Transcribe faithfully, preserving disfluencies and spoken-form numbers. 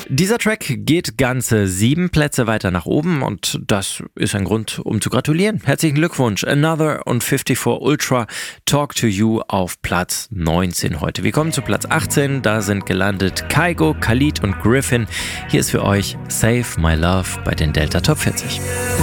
Dieser Track geht ganze sieben Plätze weiter nach oben und das ist ein Grund, um zu gratulieren. Herzlichen Glückwunsch. Another und fünfundfünfzig Ultra Talk to You auf Platz neunzehn heute. Wir kommen zu Platz achtzehn. Da sind gelandet Kygo, Khalid und Griffin. Hier ist für euch Save My Love bei den Delta Top vierzig.